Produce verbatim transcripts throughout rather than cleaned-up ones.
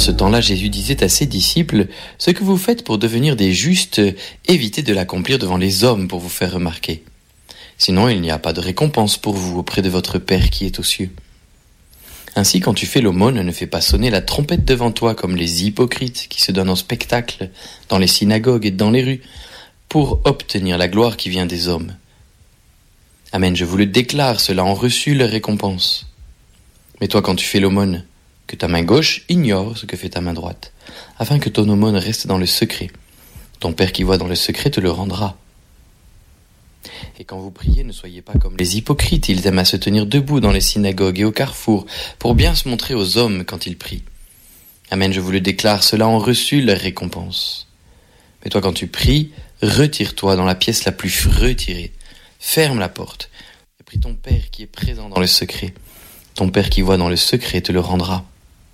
ce temps-là, Jésus disait à ses disciples, « Ce que vous faites pour devenir des justes, évitez de l'accomplir devant les hommes pour vous faire remarquer. Sinon, il n'y a pas de récompense pour vous auprès de votre Père qui est aux cieux. Ainsi, quand tu fais l'aumône, ne fais pas sonner la trompette devant toi comme les hypocrites qui se donnent en spectacle dans les synagogues et dans les rues pour obtenir la gloire qui vient des hommes. Amen, je vous le déclare, ceux-là ont reçu leur récompense. Mais toi, quand tu fais l'aumône, que ta main gauche ignore ce que fait ta main droite, afin que ton aumône reste dans le secret. Ton Père qui voit dans le secret te le rendra. Et quand vous priez, ne soyez pas comme les hypocrites, ils aiment à se tenir debout dans les synagogues et au carrefour, pour bien se montrer aux hommes quand ils prient. Amen, je vous le déclare, ceux-là ont reçu leur récompense. Mais toi, quand tu pries, retire-toi dans la pièce la plus retirée, ferme la porte, et prie ton Père qui est présent dans le secret. Ton Père qui voit dans le secret te le rendra.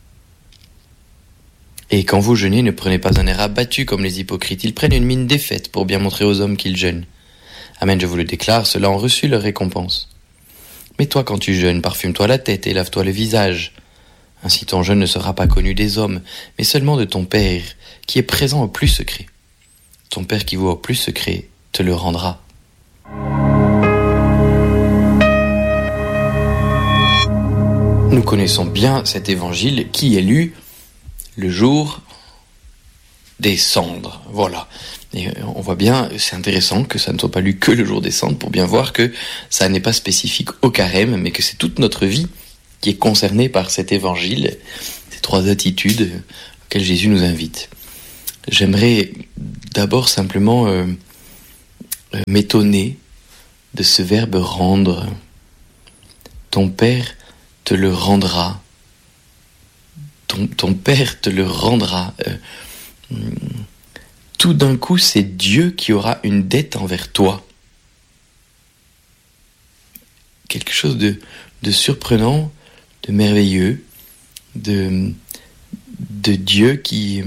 Et quand vous jeûnez, ne prenez pas un air abattu comme les hypocrites. Ils prennent une mine défaite pour bien montrer aux hommes qu'ils jeûnent. Amen, je vous le déclare, ceux-là ont reçu leur récompense. Mais toi, quand tu jeûnes, parfume-toi la tête et lave-toi le visage. Ainsi ton jeûne ne sera pas connu des hommes, mais seulement de ton Père, qui est présent au plus secret. Ton Père qui voit au plus secret te le rendra. Nous connaissons bien cet évangile qui est lu le jour des cendres. Voilà. Et on voit bien, c'est intéressant que ça ne soit pas lu que le jour des cendres pour bien voir que ça n'est pas spécifique au carême, mais que c'est toute notre vie qui est concernée par cet évangile, ces trois attitudes auxquelles Jésus nous invite. J'aimerais d'abord simplement euh, euh, m'étonner de ce verbe rendre. Ton Père te le rendra. Ton, ton Père te le rendra. Euh, tout d'un coup, c'est Dieu qui aura une dette envers toi. Quelque chose de, de surprenant, de merveilleux, de, de Dieu qui,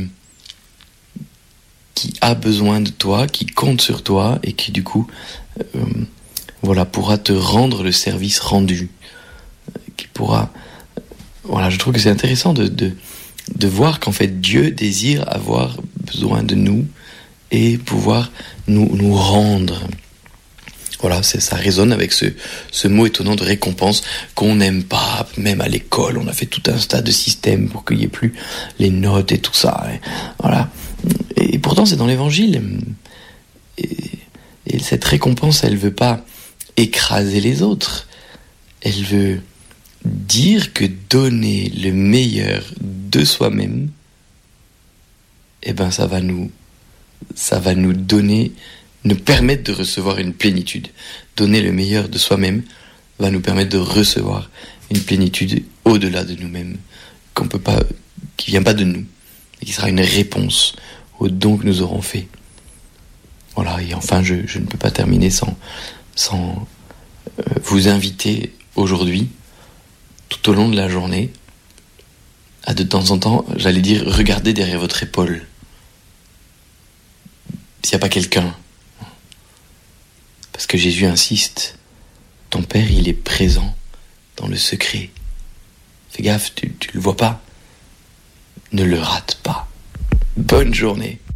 qui a besoin de toi, qui compte sur toi et qui du coup euh, voilà, pourra te rendre le service rendu. Qui pourra... Voilà, je trouve que c'est intéressant de, de, de voir qu'en fait Dieu désire avoir besoin de nous et pouvoir nous, nous rendre. Voilà, c'est, ça résonne avec ce, ce mot étonnant de récompense qu'on n'aime pas, même à l'école. On a fait tout un tas de systèmes pour qu'il n'y ait plus les notes et tout ça. Et, voilà. Et pourtant, c'est dans l'Évangile. Et, et cette récompense, elle ne veut pas écraser les autres. Elle veut dire que donner le meilleur de soi-même, eh ben, ça va nous, ça va nous donner, nous permettre de recevoir une plénitude. Donner le meilleur de soi-même va nous permettre de recevoir une plénitude au-delà de nous-mêmes, qu'on peut pas, qui vient pas de nous, et qui sera une réponse au don que nous aurons fait. Voilà. Et enfin, je, je ne peux pas terminer sans, sans euh, vous inviter aujourd'hui, tout au long de la journée, à de temps en temps, j'allais dire, regardez derrière votre épaule. S'il n'y a pas quelqu'un. Parce que Jésus insiste, ton Père, il est présent dans le secret. Fais gaffe, tu ne le vois pas. Ne le rate pas. Bonne journée.